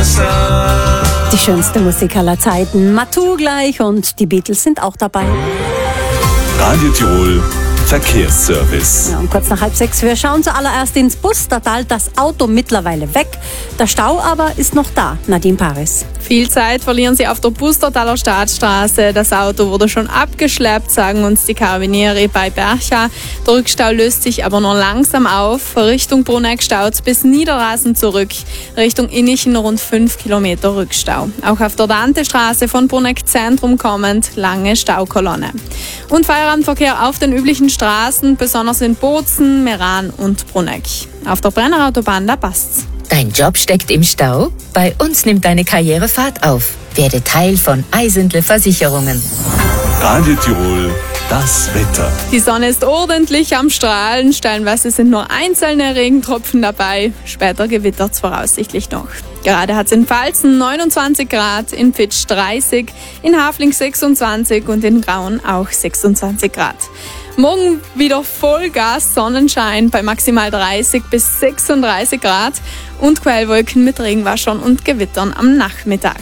Die schönste Musik aller Zeiten. Matu gleich und die Beatles sind auch dabei. Radio Tirol Verkehrsservice. Ja, um kurz nach 5:30. Wir schauen zuallererst ins Pustertal. Das Auto mittlerweile weg. Der Stau aber ist noch da. Nadine Paris. Viel Zeit verlieren sie auf der Pustertaler Staatsstraße. Das Auto wurde schon abgeschleppt, sagen uns die Karabinieri bei Bercha. Der Rückstau löst sich aber nur langsam auf. Richtung Bruneck staut bis Niederrasen zurück. Richtung Innichen rund 5 Kilometer Rückstau. Auch auf der Dantestraße von Bruneck Zentrum kommend lange Staukolonne. Und Feierabendverkehr auf den üblichen Straßen, besonders in Bozen, Meran und Bruneck. Auf der Brennerautobahn, da passt's. Dein Job steckt im Stau? Bei uns nimmt deine Karriere Fahrt auf. Werde Teil von Eisendle Versicherungen. Radio Tirol, das Wetter. Die Sonne ist ordentlich am Strahlen. Stellenweise sind nur einzelne Regentropfen dabei. Später gewittert's voraussichtlich noch. Gerade hat's in Pfalzen 29 Grad, in Pitsch 30, in Hafling 26 und in Grauen auch 26 Grad. Morgen wieder Vollgas Sonnenschein bei maximal 30 bis 36 Grad und Quellwolken mit Regenwaschern und Gewittern am Nachmittag.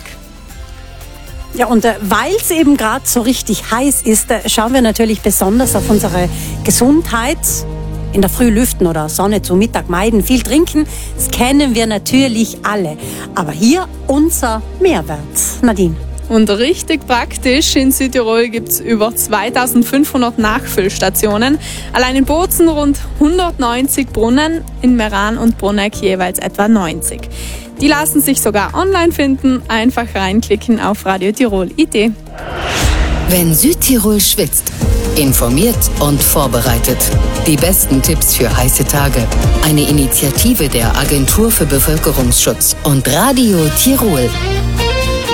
Ja, und weil es eben gerade so richtig heiß ist, schauen wir natürlich besonders auf unsere Gesundheit. In der Früh lüften oder Sonne zu Mittag meiden, viel trinken, das kennen wir natürlich alle. Aber hier unser Mehrwert. Nadine. Und richtig praktisch, in Südtirol gibt's über 2500 Nachfüllstationen. Allein in Bozen rund 190 Brunnen, in Meran und Bruneck jeweils etwa 90. Die lassen sich sogar online finden, einfach reinklicken auf Radio Tirol.it. Wenn Südtirol schwitzt, informiert und vorbereitet. Die besten Tipps für heiße Tage. Eine Initiative der Agentur für Bevölkerungsschutz und Radio Tirol.